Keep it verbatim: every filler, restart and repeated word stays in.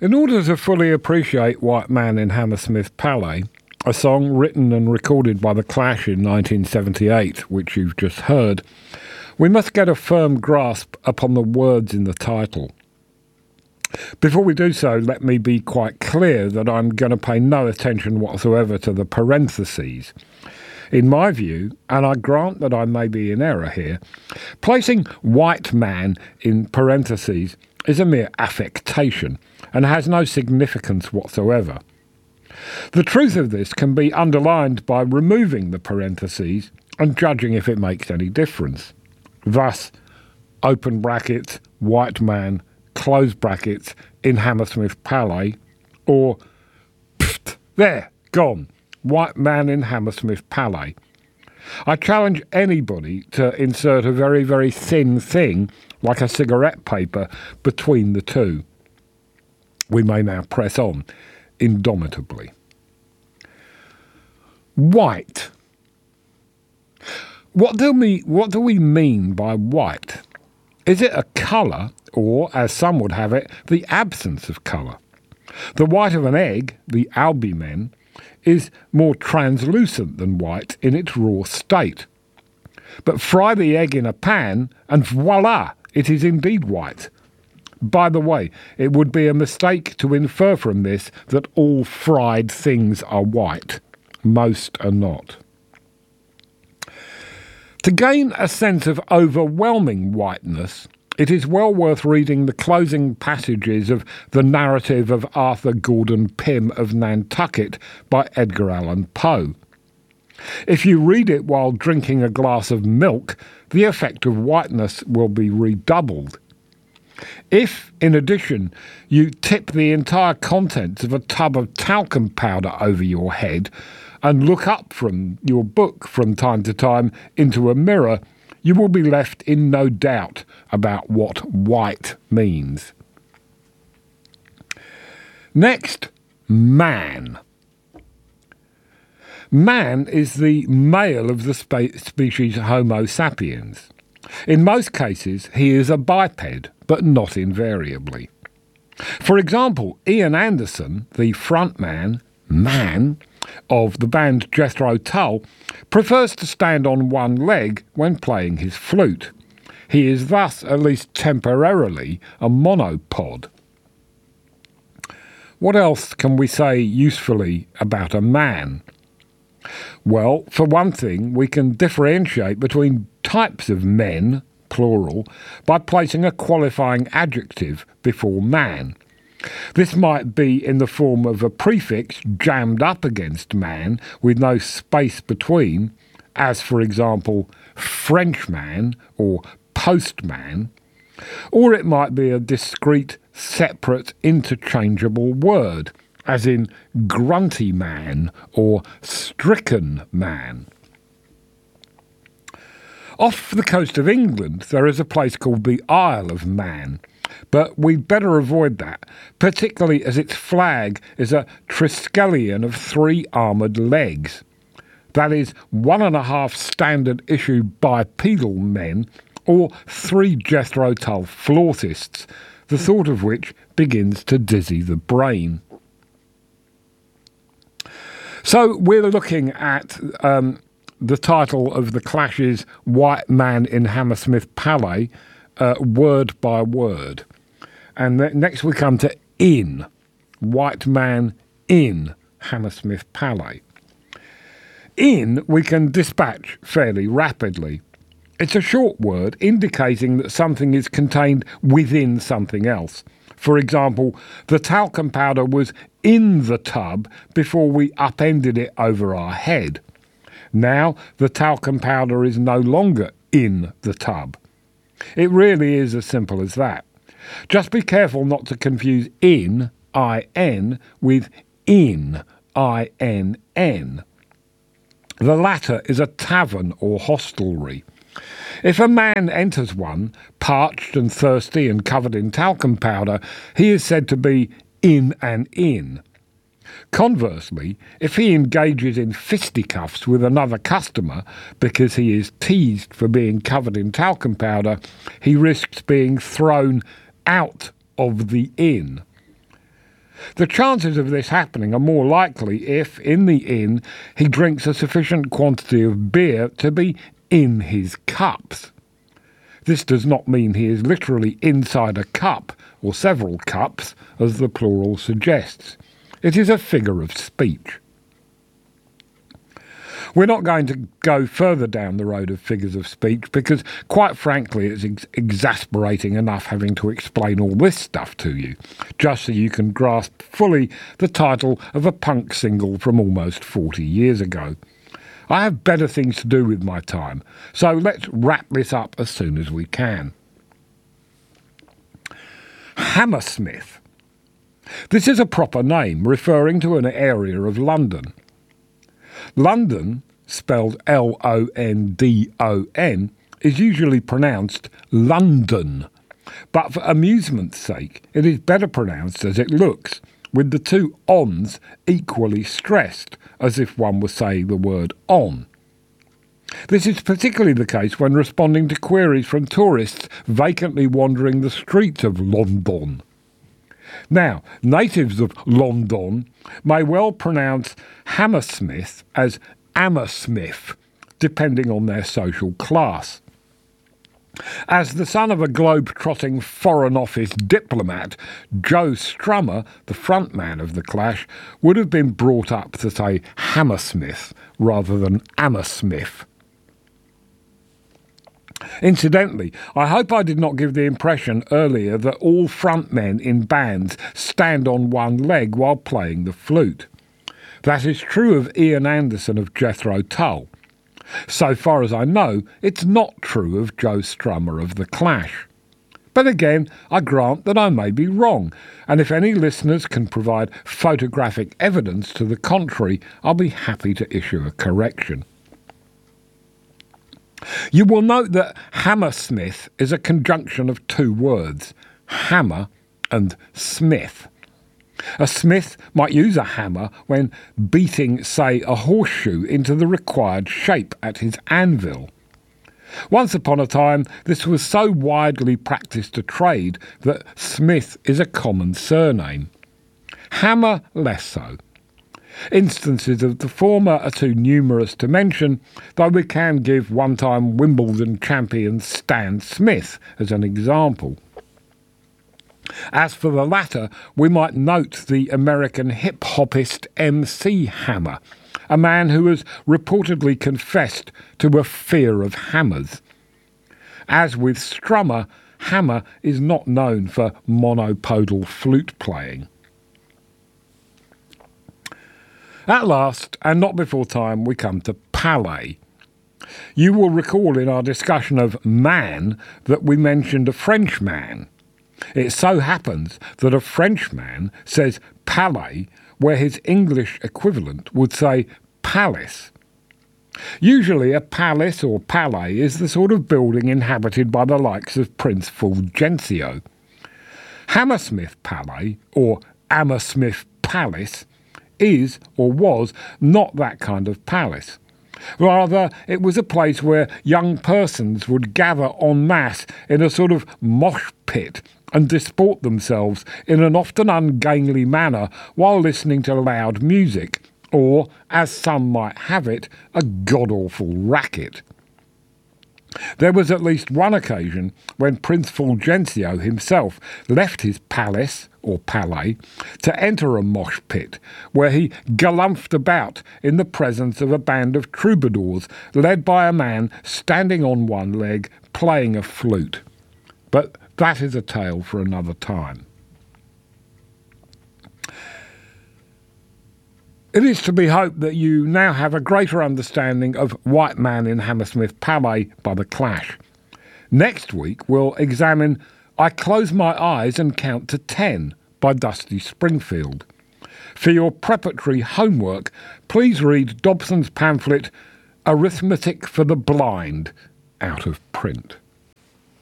In order to fully appreciate White Man in Hammersmith Palais, a song written and recorded by The Clash in nineteen seventy-eight, which you've just heard, we must get a firm grasp upon the words in the title. Before we do so, let me be quite clear that I'm going to pay no attention whatsoever to the parentheses. In my view, and I grant that I may be in error here, placing white man in parentheses is a mere affectation and has no significance whatsoever. The truth of this can be underlined by removing the parentheses and judging if it makes any difference. Thus, open brackets, white man, close brackets, in Hammersmith Palais, or, pfft, there, gone, white man in Hammersmith Palais. I challenge anybody to insert a very, very thin thing, like a cigarette paper, between the two. We may now press on, indomitably. White. What do we, what do we mean by white? Is it a colour, or, as some would have it, the absence of colour? The white of an egg, the albumen, is more translucent than white in its raw state. But fry the egg in a pan, and voila, it is indeed white. By the way, it would be a mistake to infer from this that all fried things are white. Most are not. To gain a sense of overwhelming whiteness, it is well worth reading the closing passages of The Narrative of Arthur Gordon Pym of Nantucket by Edgar Allan Poe. If you read it while drinking a glass of milk, the effect of whiteness will be redoubled. If, in addition, you tip the entire contents of a tub of talcum powder over your head and look up from your book from time to time into a mirror, you will be left in no doubt about what white means. Next, man. Man is the male of the spe- species Homo sapiens. In most cases, he is a biped, but not invariably. For example, Ian Anderson, the frontman, man, of the band Jethro Tull, prefers to stand on one leg when playing his flute. He is thus, at least temporarily, a monopod. What else can we say usefully about a man? Well, for one thing, we can differentiate between types of men, plural, by placing a qualifying adjective before man. This might be in the form of a prefix jammed up against man with no space between, as for example, Frenchman or postman, or it might be a discrete, separate, interchangeable word, as in grunty man or stricken man. Off the coast of England, there is a place called the Isle of Man, but we'd better avoid that, particularly as its flag is a triskelion of three armoured legs. That is, one and a half standard issue bipedal men, or three Jethro Tull flautists, the thought of which begins to dizzy the brain. So we're looking at um, the title of The Clash's White Man in Hammersmith Palais, uh, word by word. And th- next we come to in, White Man in Hammersmith Palais. In we can dispatch fairly rapidly. It's a short word indicating that something is contained within something else. For example, the talcum powder was in the tub before we upended it over our head. Now the talcum powder is no longer in the tub. It really is as simple as that. Just be careful not to confuse in, I N, with in, I N N. The latter is a tavern or hostelry. If a man enters one, parched and thirsty and covered in talcum powder, he is said to be in an inn. Conversely, if he engages in fisticuffs with another customer because he is teased for being covered in talcum powder, he risks being thrown out of the inn. The chances of this happening are more likely if, in the inn, he drinks a sufficient quantity of beer to be in his cups. This does not mean he is literally inside a cup, or several cups, as the plural suggests. It is a figure of speech. We're not going to go further down the road of figures of speech because, quite frankly, it's ex- exasperating enough having to explain all this stuff to you, just so you can grasp fully the title of a punk single from almost forty years ago. I have better things to do with my time, so let's wrap this up as soon as we can. Hammersmith. This is a proper name referring to an area of London. London, spelled L O N D O N, is usually pronounced London, but for amusement's sake, it is better pronounced as it looks, with the two ons equally stressed, as if one were saying the word on. This is particularly the case when responding to queries from tourists vacantly wandering the streets of London. Now, natives of London may well pronounce Hammersmith as Hammersmith, depending on their social class. As the son of a globe-trotting Foreign Office diplomat, Joe Strummer, the frontman of The Clash, would have been brought up to say Hammersmith rather than Hammersmith. Incidentally, I hope I did not give the impression earlier that all frontmen in bands stand on one leg while playing the flute. That is true of Ian Anderson of Jethro Tull. So far as I know, it's not true of Joe Strummer of The Clash. But again, I grant that I may be wrong, and if any listeners can provide photographic evidence to the contrary, I'll be happy to issue a correction. You will note that Hammersmith is a conjunction of two words, hammer and smith. A smith might use a hammer when beating, say, a horseshoe into the required shape at his anvil. Once upon a time, this was so widely practised a trade that Smith is a common surname. Hammer less so. Instances of the former are too numerous to mention, though we can give one-time Wimbledon champion Stan Smith as an example. As for the latter, we might note the American hip-hopist M C Hammer, a man who has reportedly confessed to a fear of hammers. As with Strummer, Hammer is not known for monopodal flute playing. At last, and not before time, we come to palais. You will recall in our discussion of man that we mentioned a Frenchman. It so happens that a Frenchman says palais where his English equivalent would say palace. Usually a palace or palais is the sort of building inhabited by the likes of Prince Fulgencio. Hammersmith Palais, or Hammersmith Palace, is, or was, not that kind of palace. Rather, it was a place where young persons would gather en masse in a sort of mosh pit and disport themselves in an often ungainly manner while listening to loud music, or, as some might have it, a god-awful racket. There was at least one occasion when Prince Fulgencio himself left his palace, or palais, to enter a mosh pit, where he galumphed about in the presence of a band of troubadours, led by a man standing on one leg, playing a flute. But that is a tale for another time. It is to be hoped that you now have a greater understanding of White Man in Hammersmith Palais by The Clash. Next week we'll examine I Close My Eyes and Count to Ten by Dusty Springfield. For your preparatory homework, please read Dobson's pamphlet Arithmetic for the Blind, out of print.